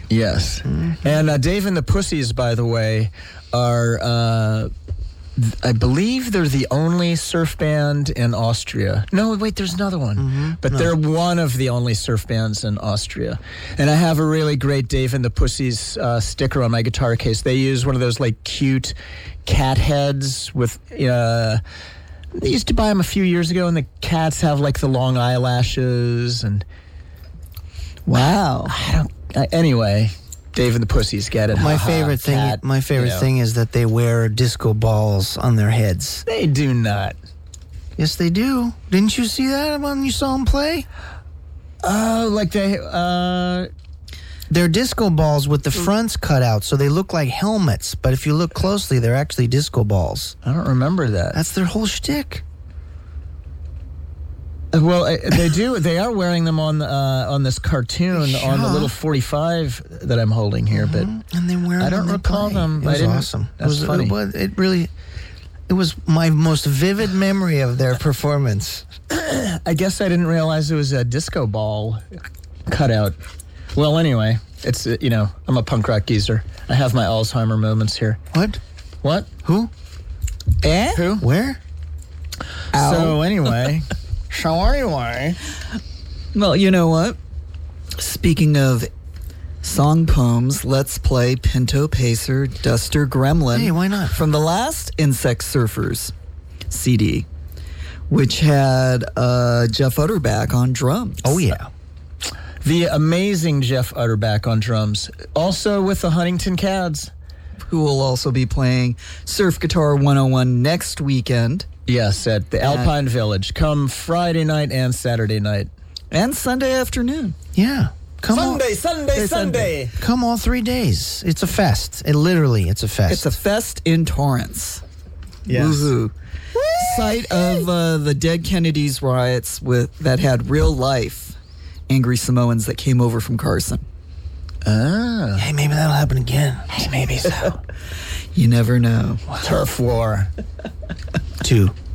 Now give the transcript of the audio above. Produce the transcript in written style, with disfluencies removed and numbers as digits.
Yes. Mm-hmm. And Dave and the Pussies, by the way, are... I believe they're the only surf band in Austria. No, wait, there's another one. Mm-hmm. But they're one of the only surf bands in Austria. And I have a really great Dave and the Pussies sticker on my guitar case. They use one of those, like, cute cat heads with... they used to buy them a few years ago, and the cats have, like, the long eyelashes. And wow. Anyway... Dave and the Pussies, get it. My favorite thing is that they wear disco balls on their heads. They do not. Yes, they do. Didn't you see that when you saw them play? They're disco balls with the fronts cut out, so they look like helmets. But if you look closely, they're actually disco balls. I don't remember that. That's their whole shtick. Well, they do. They are wearing them on this cartoon on the little 45 that I'm holding here, but and they wear them. I don't recall them. It was awesome. That's funny. It was my most vivid memory of their performance. I guess I didn't realize it was a disco ball cutout. Well, anyway, it's I'm a punk rock geezer. I have my Alzheimer moments here. What? Who? Who? Where? Ow. So anyway. Well, you know what? Speaking of song poems, let's play Pinto Pacer Duster Gremlin. Hey, why not? From the last Insect Surfers CD, which had Jeff Utterback on drums. Oh, yeah. The amazing Jeff Utterback on drums. Also with the Huntington Cads. Who will also be playing Surf Guitar 101 next weekend. Yes, at the Alpine Village. Come Friday night and Saturday night. And Sunday afternoon. Yeah. Sunday. Come all 3 days. It's a fest. It's a fest. It's a fest in Torrance. Yes. Woohoo. Site of the Dead Kennedys riots that had real life angry Samoans that came over from Carson. Ah. Hey, maybe that'll happen again. Hey, maybe so. You never know. Turf war. 2.